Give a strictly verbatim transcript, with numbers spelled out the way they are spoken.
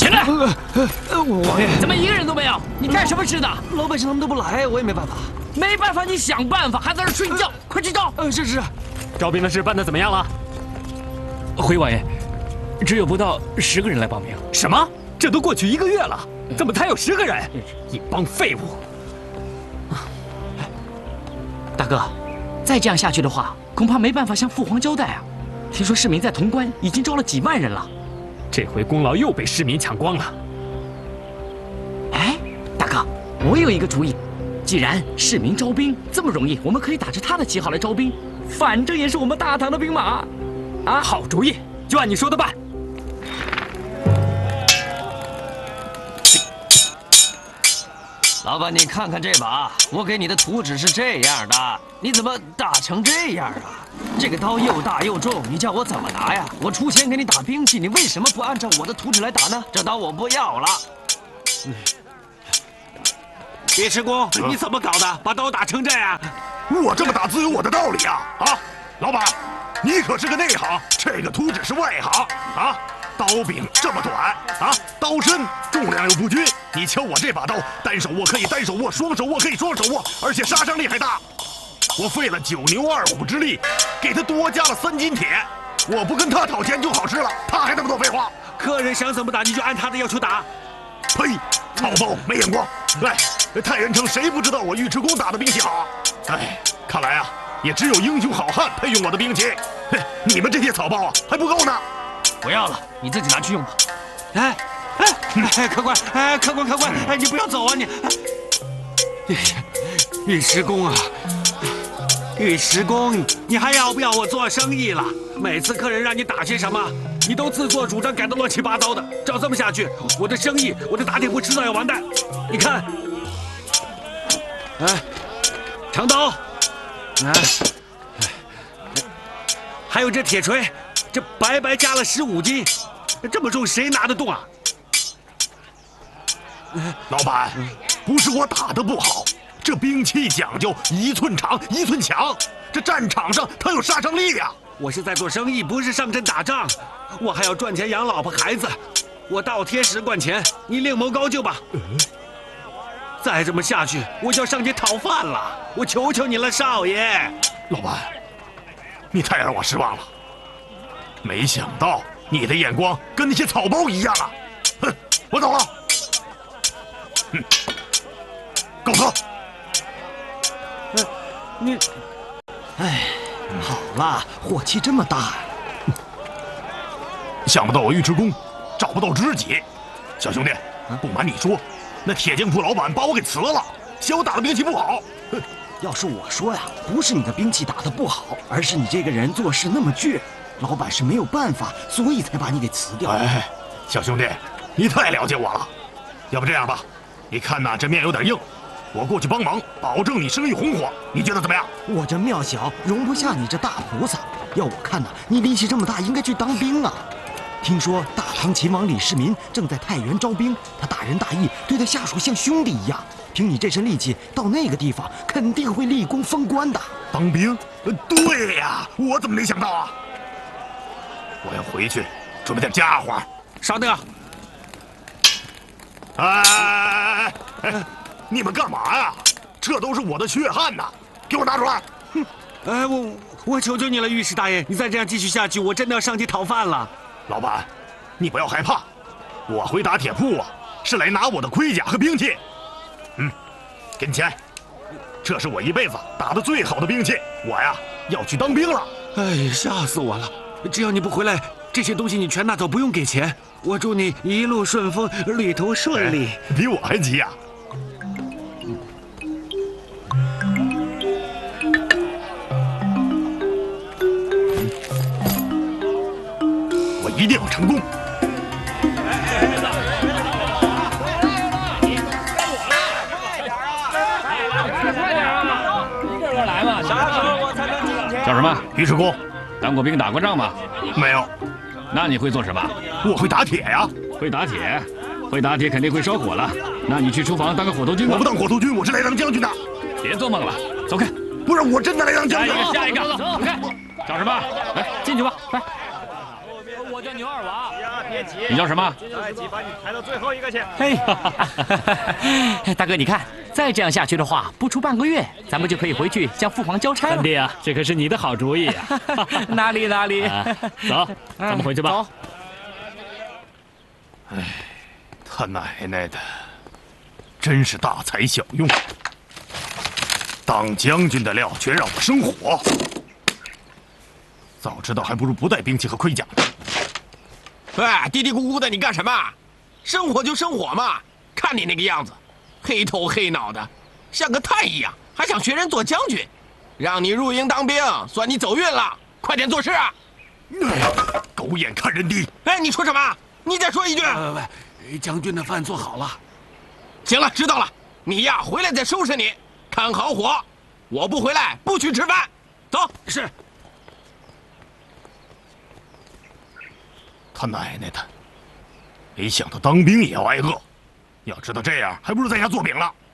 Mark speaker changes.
Speaker 1: 起来！
Speaker 2: 王爷，
Speaker 1: 怎么一个人都没有？你干什么吃的？
Speaker 2: 老百姓他们都不来，我也没办法。
Speaker 1: 没办法，你想办法，还在这睡觉，快去招！
Speaker 2: 呃，是是。
Speaker 3: 招兵的事办得怎么样了？
Speaker 4: 回王爷，只有不到十个人来报名。
Speaker 3: 什么？这都过去一个月了，怎么才有十个人？一帮废物！
Speaker 1: 大哥，再这样下去的话，恐怕没办法向父皇交代啊！听说市民在潼关已经招了几万人了，
Speaker 3: 这回功劳又被市民抢光了。
Speaker 1: 哎，大哥，我有一个主意，既然市民招兵这么容易，我们可以打着他的旗号来招兵，反正也是我们大唐的兵马。啊，
Speaker 3: 好主意，就按你说的办。
Speaker 2: 老板，你看看这把，我给你的图纸是这样的，你怎么打成这样啊？这个刀又大又重，你叫我怎么拿呀？我出钱给你打兵器，你为什么不按照我的图纸来打呢？这刀我不要了。
Speaker 5: 嗯，尉迟恭，你怎么搞的？把刀打成这样？
Speaker 6: 我这么打自有我的道理啊！啊，老板，你可是个内行，这个图纸是外行啊。刀柄这么短啊，刀身重量又不均。你瞧我这把刀，单手握可以单手握，双手握可以双手握，而且杀伤力还大。我费了九牛二虎之力，给他多加了三斤铁。我不跟他讨钱就好吃了，他还那么多废话。
Speaker 5: 客人想怎么打你就按他的要求打。
Speaker 6: 呸！草包没眼光。哎，太原城谁不知道我尉迟恭打的兵器好？哎，看来啊，也只有英雄好汉配用我的兵器。嘿，你们这些草包啊，还不够呢。
Speaker 2: 不要了，你自己拿去用吧。
Speaker 5: 哎哎哎，客官，哎客官客官，哎你不要走啊你！尉迟恭啊，尉迟恭，你还要不要我做生意了？每次客人让你打些什么，你都自作主张改得乱七八糟的。照这么下去，我的生意，我的打铁铺迟早要完蛋。你看，哎，长刀，哎，还有这铁锤。这白白加了十五斤，这么重谁拿得动啊？
Speaker 6: 老板，不是我打得不好，这兵器讲究一寸长一寸强，这战场上它有杀伤力呀。
Speaker 5: 我是在做生意，不是上阵打仗，我还要赚钱养老婆孩子，我倒贴十贯钱，你另谋高就吧。再这么下去，我就要上街讨饭了，我求求你了，少爷。
Speaker 6: 老板，你太让我失望了。没想到你的眼光跟那些草包一样啊！哼，我走了。嗯，告辞。
Speaker 5: 呃，你，
Speaker 2: 哎，好了，火气这么大呀！
Speaker 6: 想不到我尉迟恭找不到知己。小兄弟，不瞒你说，那铁匠铺老板把我给辞了，嫌我打的兵器不好。哼，
Speaker 2: 要是我说呀，不是你的兵器打得不好，而是你这个人做事那么倔。老板是没有办法，所以才把你给辞掉。
Speaker 6: 哎，小兄弟，你太了解我了。要不这样吧，你看呐，这面有点硬，我过去帮忙，保证你生意红火。你觉得怎么样？
Speaker 2: 我这庙小，容不下你这大菩萨。要我看呐，你力气这么大，应该去当兵啊。听说大唐秦王李世民正在太原招兵，他大仁大义，对待下属像兄弟一样。凭你这身力气，到那个地方肯定会立功封官的。
Speaker 6: 当兵？对呀，我怎么没想到啊？我要回去准备点家伙。
Speaker 5: 稍等。
Speaker 6: 哎哎哎！你们干嘛呀？这都是我的血汗呐！给我拿出来！
Speaker 5: 哼！哎，我我求求你了，御史大爷，你再这样继续下去，我真的要上街讨饭了。
Speaker 6: 老板，你不要害怕，我回打铁铺啊，是来拿我的盔甲和兵器。嗯，给你钱，这是我一辈子打的最好的兵器。我呀要去当兵了。
Speaker 5: 哎，吓死我了！只要你不回来，这些东西你全拿走，不用给钱。我祝你一路顺风，旅途顺利。
Speaker 6: 哎、比我还急呀、啊！我一定要成功。
Speaker 4: 叫什么？
Speaker 6: 尉迟恭。
Speaker 4: 当过兵打过仗吗？
Speaker 6: 没有。
Speaker 4: 那你会做什么？
Speaker 6: 我会打铁呀。
Speaker 4: 会打铁，会打铁肯定会烧火了。那你去厨房当个火头军吧。
Speaker 6: 我不当火头军，我是来当将军的。
Speaker 4: 别做梦了，走开！
Speaker 6: 不是，我真的来当将军。
Speaker 4: 下一个，下一个，走开！叫什么？来，进去吧，来。
Speaker 3: 我叫牛二娃。
Speaker 4: 你叫什么？
Speaker 3: 再挤把你排到最后一个去。
Speaker 1: 嘿，大哥，你看，再这样下去的话，不出半个月，咱们就可以回去向父皇交差了。
Speaker 3: 三弟啊，这可是你的好主意啊！
Speaker 1: 哪里哪里，
Speaker 3: 啊走，咱们回去吧。
Speaker 1: 走。
Speaker 6: 哎，他奶奶的，真是大材小用。当将军的料全让我生火，早知道还不如不带兵器和盔甲呢。
Speaker 7: 哎，嘀嘀咕咕的，你干什么？生火就生火嘛！看你那个样子，黑头黑脑的，像个太一样，还想学人做将军？让你入营当兵，算你走运了。快点做事啊！
Speaker 6: 哎，狗眼看人低。
Speaker 7: 哎，你说什么？你再说一句。
Speaker 5: 喂喂喂，将军的饭做好了。
Speaker 7: 行了，知道了。你呀，回来再收拾你。看好火，我不回来不许吃饭。走。
Speaker 5: 是。
Speaker 6: 他奶奶的，没想到当兵也要挨饿。要知道这样，还不如在家做饼了。